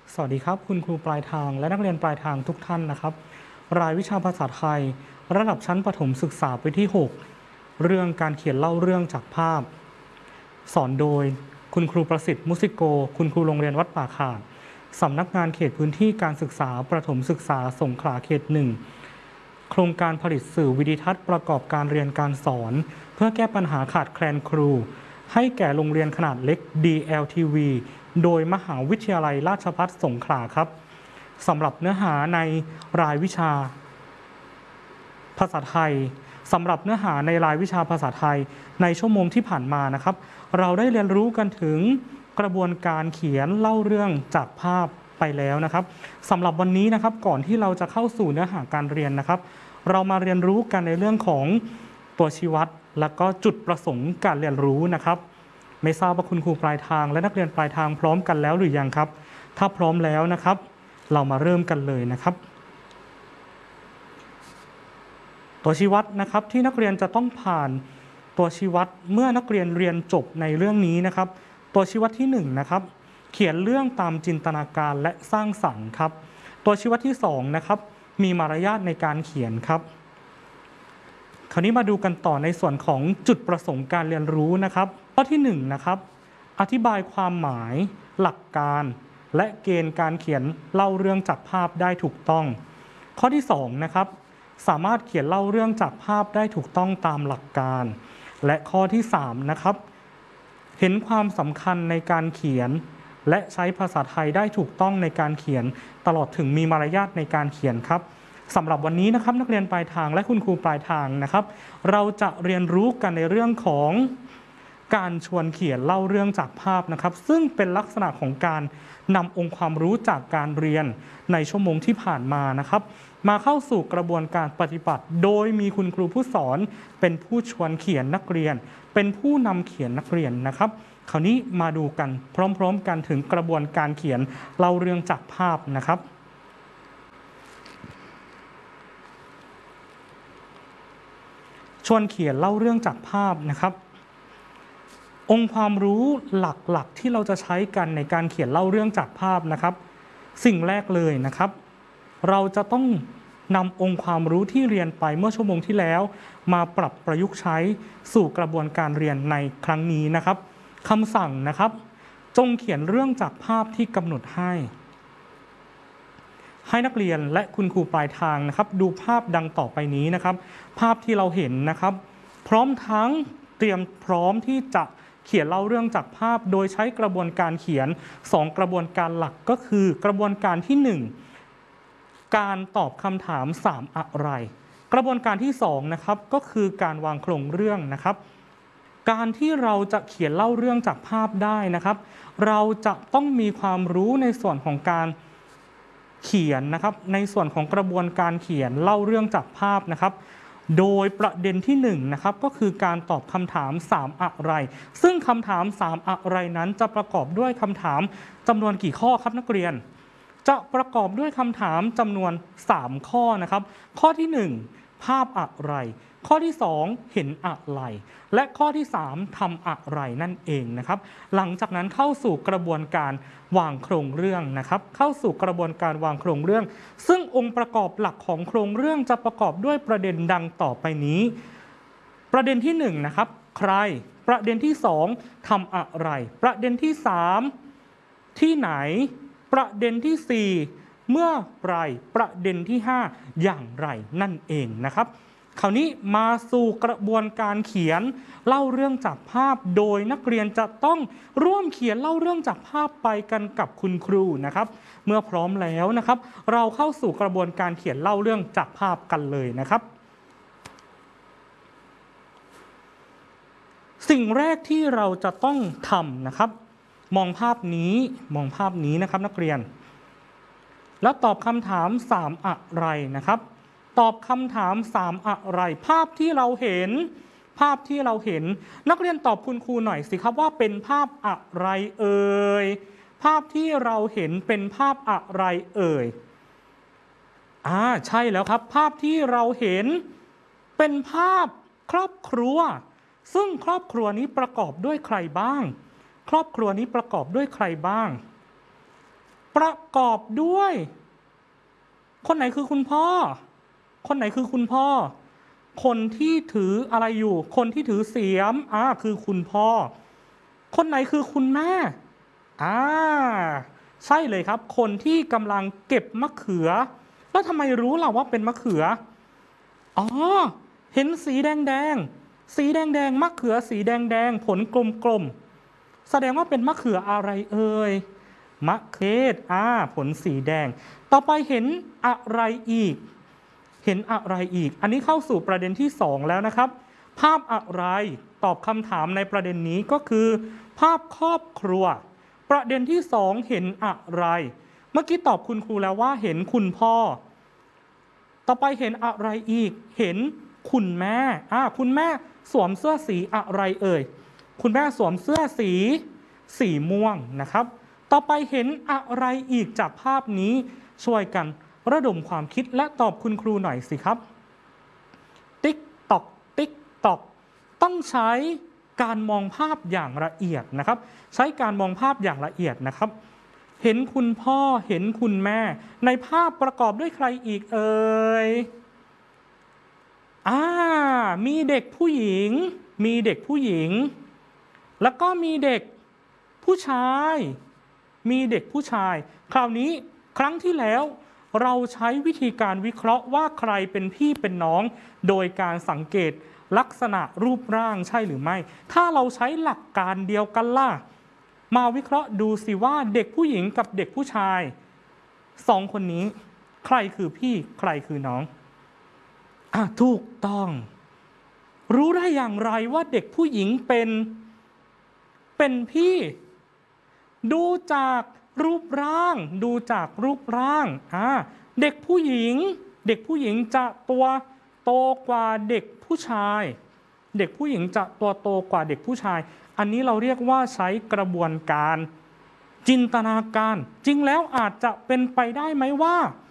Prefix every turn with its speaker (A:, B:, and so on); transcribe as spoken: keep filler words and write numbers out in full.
A: สวัสดีครับคุณครูปลายทางและนักเรียนปลายทางทุกท่านนะครับรายวิชาภาษาไทยระดับชั้นประถมศึกษาปีที่หกเรื่องการเขียนเล่าเรื่องจากภาพสอนโดยคุณครูประสิทธิ์มุสิโกคุณครูโรงเรียนวัดป่าขาดสำนักงานเขตพื้นที่การศึกษาประถมศึกษาสงขลาเขตหนึ่งโครงการผลิตสื่อวิดิทัศน์ประกอบการเรียนการสอนเพื่อแก้ปัญหาขาดแคลนครูให้แก่โรงเรียนขนาดเล็ก ดี แอล ที วี โดยมหาวิทยาลัยราชภัฏสงขลาครับสำหรับเนื้อหาในรายวิชาภาษาไทยสำหรับเนื้อหาในรายวิชาภาษาไทยในชั่วโมงที่ผ่านมานะครับเราได้เรียนรู้กันถึงกระบวนการเขียนเล่าเรื่องจากภาพไปแล้วนะครับสำหรับวันนี้นะครับก่อนที่เราจะเข้าสู่เนื้อหาการเรียนนะครับเรามาเรียนรู้กันในเรื่องของตัวชี้วัดและก็จุดประสงค์การเรียนรู้นะครับไม่ทราบว่าคุณครูปลายทางและนักเรียนปลายทางพร้อมกันแล้วหรือยังครับถ้าพร้อมแล้วนะครับเรามาเริ่มกันเลยนะครับตัวชี้วัดนะครับที่นักเรียนจะต้องผ่านตัวชี้วัดเมื่อนักเรียนเรียนจบในเรื่องนี้นะครับตัวชี้วัดที่หนึ่งนะครับเขียนเรื่องตามจินตนาการและสร้างสรรค์ครับตัวชี้วัดที่สองนะครับมีมารยาทในการเขียนครับคราวนี้มาดูกันต่อในส่วนของจุดประสงค์การเรียนรู้นะครับข้อที่หนึ่งนะครับอธิบายความหมายหลักการและเกณฑ์การเขียนเล่าเรื่องจากภาพได้ถูกต้องข้อที่สองนะครับสามารถเขียนเล่าเรื่องจากภาพได้ถูกต้องตามหลักการและข้อที่สามนะครับเห็นความสำคัญในการเขียนและใช้ภาษาไทยได้ถูกต้องในการเขียนตลอดถึงมีมารยาทในการเขียนครับสำหรับวันนี้นะครับนักเรียนปลายทางและคุณครูปลายทางนะครับเราจะเรียนรู้กันในเรื่องของการชวนเขียนเล่าเรื่องจากภาพนะครับซึ่งเป็นลักษณะของการนำองค์ความรู้จากการเรียนในชั่วโมงที่ผ่านมานะครับมาเข้าสู่กระบวนการปฏิบัติโดยมีคุณครูผู้สอนเป็นผู้ชวนเขียนนักเรียนเป็นผู้นำเขียนนักเรียนนะครับคราวนี้มาดูกันพร้อมๆกันถึงกระบวนการเขียนเล่าเรื่องจากภาพนะครับชวนเขียนเล่าเรื่องจากภาพนะครับองค์ความรู้หลักๆที่เราจะใช้กันในการเขียนเล่าเรื่องจากภาพนะครับสิ่งแรกเลยนะครับเราจะต้องนำองค์ความรู้ที่เรียนไปเมื่อชั่วโมงที่แล้วมาปรับประยุกต์ใช้สู่กระบวนการเรียนในครั้งนี้นะครับคำสั่งนะครับจงเขียนเรื่องจากภาพที่กำหนดให้ให้นักเรียนและคุณครูปลายทางนะครับดูภาพดังต่อไปนี้นะครับภาพที่เราเห็นนะครับพร้อมทั้งเตรียมพร้อมที่จะเขียนเล่าเรื่องจากภาพโดยใช้กระบวนการเขียนสองกระบวนการหลักก็คือกระบวนการที่หนึ่งการตอบคำถามสามอะไรกระบวนการที่สองนะครับก็คือการวางโครงเรื่องนะครับการที่เราจะเขียนเล่าเรื่องจากภาพได้นะครับเราจะต้องมีความรู้ในส่วนของการเขียนนะครับในส่วนของกระบวนการเขียนเล่าเรื่องจากภาพนะครับโดยประเด็นที่หนึ่งนะครับก็คือการตอบคำถามสามอะไรซึ่งคำถามสามอะไรนั้นจะประกอบด้วยคำถามจำนวนกี่ข้อครับนักเรียนจะประกอบด้วยคำถามจำนวนสามข้อนะครับข้อที่หนึ่งภาพอะไรข้อที่สองเห็นอะไรและข้อที่สามทำอะไรนั่นเองนะครับหลังจากนั้นเข้าสู่กระบวนการวางโครงเรื่องนะครับเข้าสู่กระบวนการวางโครงเรื่องซึ่งองค์ประกอบหลักของโครงเรื่องจะประกอบด้วยประเด็นดังต่อไปนี้ประเด็นที่หนึ่งนะครับใครประเด็นที่สองทำอะไรประเด็นที่สามที่ไหนประเด็นที่สี่เมื่อไรประเด็นที่ห้าอย่างไรนั่นเองนะครับคราวนี้มาสู่กระบวนการเขียนเล่าเรื่องจากภาพโดยนักเรียนจะต้องร่วมเขียนเล่าเรื่องจากภาพไปกันกับคุณครูนะครับเมื่อพร้อมแล้วนะครับเราเข้าสู่กระบวนการเขียนเล่าเรื่องจากภาพกันเลยนะครับสิ่งแรกที่เราจะต้องทำนะครับมองภาพนี้มองภาพนี้นะครับนักเรียนแล้วตอบคำถามสามอะไรนะครับตอบคำถามสามอะไรภาพที่เราเห็นภาพที่เราเห็นนักเรียนตอบคุณครูหน่อยสิครับว่าเป็นภาพอะไรเอ่ยภาพที่เราเห็นเป็นภาพอะไรเอ่ยอ่าใช่แล้วครับภาพที่เราเห็นเป็นภาพครอบครัวซึ่งครอบครัวนี้ประกอบด้วยใครบ้างครอบครัวนี้ประกอบด้วยใครบ้างประกอบด้วย คนไหนคือคุณพ่อ คนไหนคือคุณพ่อ คนที่ถืออะไรอยู่ คนที่ถือเสียมอ่าคือคุณพ่อ คนไหนคือคุณแม่อ่าใช่เลยครับ คนที่กำลังเก็บมะเขือ แล้วทำไมรู้ล่ะว่าเป็นมะเขืออ๋อเห็นสีแดงแดงสีแดงแดงมะเขือสีแดงแดงผลกลมๆแสดงว่าเป็นมะเขืออะไรเอ่ยมะเขืออ่าผลสีแดงต่อไปเห็นอะไรอีก เห็นอะไรอีก อันนี้เข้าสู่ประเด็นที่สองแล้วนะครับ ภาพอะไรตอบคำถามในประเด็นนี้ก็คือ ภาพครอบครัว ประเด็นที่สองเห็นอะไร เมื่อกี้ตอบคุณครูแล้วว่าเห็นคุณพ่อ ต่อไปเห็นอะไรอีก เห็นคุณแม่อ่าคุณแม่สวมเสื้อสีอะไรเอ่ย คุณแม่สวมเสื้อสีสีม่วงนะครับ ต่อไปเห็นอะไรอีกจากภาพนี้ช่วยกันระดมความคิดและตอบคุณครูหน่อยสิครับ ติ๊กตอกติ๊กตอกต้องใช้การมองภาพอย่างละเอียดนะครับ ใช้การมองภาพอย่างละเอียดนะครับ เห็นคุณพ่อเห็นคุณแม่ในภาพประกอบด้วยใครอีกเอ่ยอ่ามีเด็กผู้หญิงมีเด็กผู้หญิงแล้วก็มีเด็กผู้ชายมีเด็กผู้ชายคราวนี้ครั้งที่แล้วเราใช้วิธีการวิเคราะห์ว่าใครเป็นพี่เป็นน้องโดยการสังเกตลักษณะรูปร่างใช่หรือไม่ถ้าเราใช้หลักการเดียวกันล่ะมาวิเคราะห์ดูสิว่าเด็กผู้หญิงกับเด็กผู้ชายสองคนนี้ใครคือพี่ใครคือน้องอ่ะถูกต้องรู้ได้อย่างไรว่าเด็กผู้หญิงเป็นเป็นพี่ดูจากรูปร่างดูจากรูปร่างอ่าเด็กผู้หญิงเด็กผู้หญิงจะตัวโตกว่าเด็กผู้ชายเด็กผู้หญิงจะตัวโตกว่าเด็กผู้ชายอันนี้เราเรียกว่าใช้กระบวนการจินตนาการจริงแล้วอาจจะเป็นไปได้ไหมว่า